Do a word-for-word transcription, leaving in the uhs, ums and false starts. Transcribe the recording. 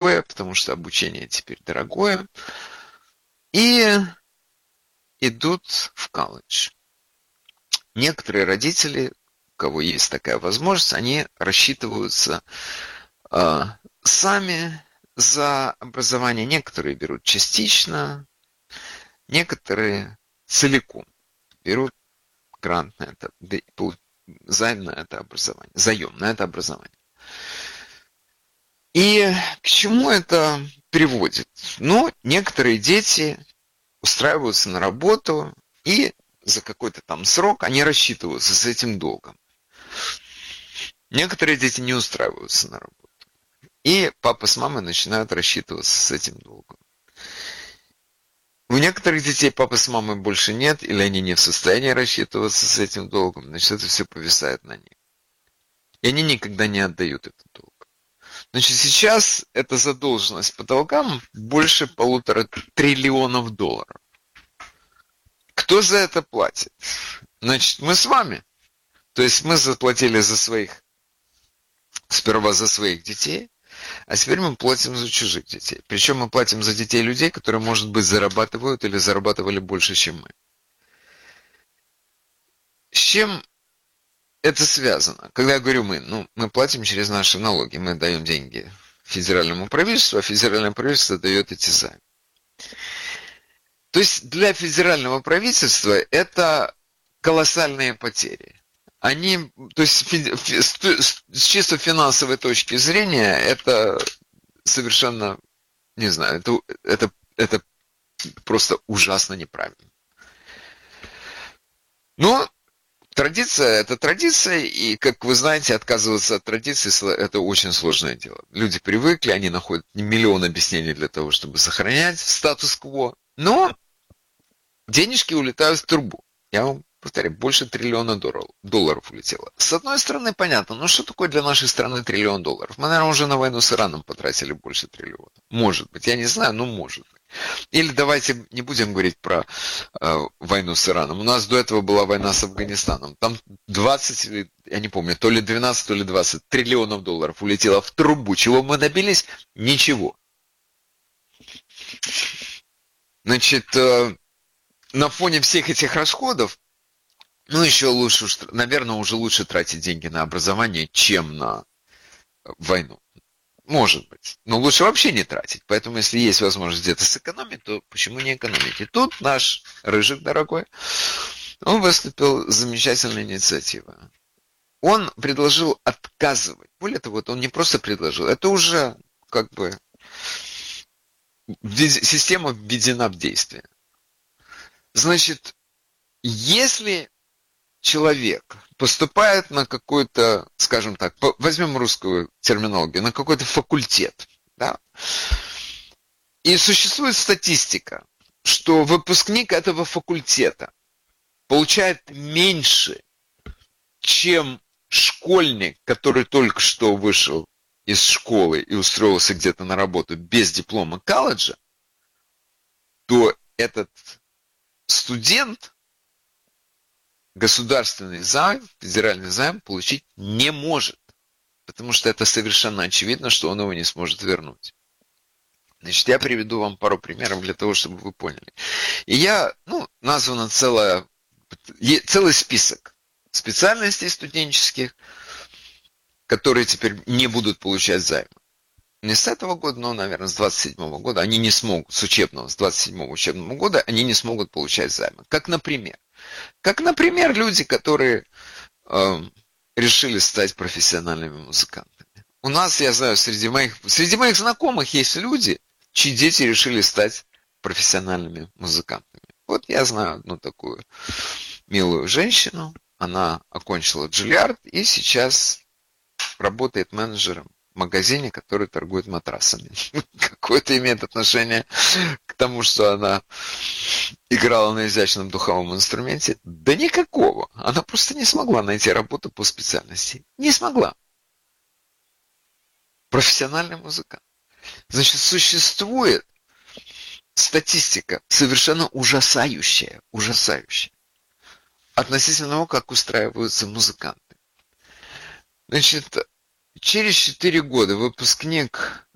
дорогое, потому что обучение теперь дорогое, и идут в колледж. Некоторые родители, у кого есть такая возможность, они рассчитываются э, сами за образование. Некоторые берут частично, некоторые целиком берут грант на это, займ на это образование, заем на это образование. И к чему это приводит? Ну, некоторые дети устраиваются на работу, и за какой-то там срок они рассчитываются с этим долгом. Некоторые дети не устраиваются на работу, и папа с мамой начинают рассчитываться с этим долгом. У некоторых детей папы с мамой больше нет, или они не в состоянии рассчитываться с этим долгом, значит, это все повисает на них. И они никогда не отдают этот долг. Значит, сейчас эта задолженность по долгам больше полутора триллионов долларов. Кто за это платит? Значит, мы с вами. То есть мы заплатили за своих, сперва за своих детей, а теперь мы платим за чужих детей. Причем мы платим за детей людей, которые, может быть, зарабатывают или зарабатывали больше, чем мы. С чем это связано? Когда я говорю мы, ну, мы платим через наши налоги, мы даем деньги федеральному правительству, а федеральное правительство дает эти займы. То есть для федерального правительства это колоссальные потери. Они, то есть с чисто финансовой точки зрения, это совершенно, не знаю, это, это, это просто ужасно неправильно. Но традиция – это традиция, и, как вы знаете, отказываться от традиции – это очень сложное дело. Люди привыкли, они находят миллион объяснений для того, чтобы сохранять статус-кво, но денежки улетают в трубу. Я вам повторяю, больше триллиона долларов улетело. С одной стороны, понятно, но что такое для нашей страны триллион долларов? Мы, наверное, уже на войну с Ираном потратили больше триллиона. Может быть, я не знаю, но может быть. Или давайте не будем говорить про э, войну с Ираном. У нас до этого была война с Афганистаном. Там двадцать, я не помню, то ли двенадцать, то ли двадцать триллионов долларов улетело в трубу. Чего мы добились? Ничего. Значит, э, на фоне всех этих расходов, ну, еще лучше, наверное, уже лучше тратить деньги на образование, чем на войну. Может быть. Но лучше вообще не тратить. Поэтому, если есть возможность где-то сэкономить, то почему не экономить? И тут наш Рыжик дорогой, он выступил с замечательной инициативой. Он предложил отказывать. Более того, он не просто предложил, это уже как бы система введена в действие. Значит, если человек поступает на какой-то, скажем так, возьмем русскую терминологию, на какой-то факультет, да, и существует статистика, что выпускник этого факультета получает меньше, чем школьник, который только что вышел из школы и устроился где-то на работу без диплома колледжа, то этот студент государственный займ, федеральный займ получить не может, потому что это совершенно очевидно, что он его не сможет вернуть. Значит, я приведу вам пару примеров для того, чтобы вы поняли. И я, ну, названо целое, целый список специальностей студенческих, которые теперь не будут получать займы. Не с этого года, но, наверное, с двадцать седьмого года они не смогут, с учебного, с двадцать седьмого учебного года они не смогут получать займы. Как, например, как, например, люди, которые э, решили стать профессиональными музыкантами. У нас, я знаю, среди моих, среди моих знакомых есть люди, чьи дети решили стать профессиональными музыкантами. Вот я знаю одну такую милую женщину, она окончила Juilliard и сейчас работает менеджером в магазине, который торгует матрасами. Какое-то имеет отношение к тому, что она играла на изящном духовом инструменте? Да никакого. Она просто не смогла найти работу по специальности. Не смогла. Профессиональный музыкант. Значит, существует статистика совершенно ужасающая, ужасающая относительно того, как устраиваются музыканты. Значит, через четыре года выпускник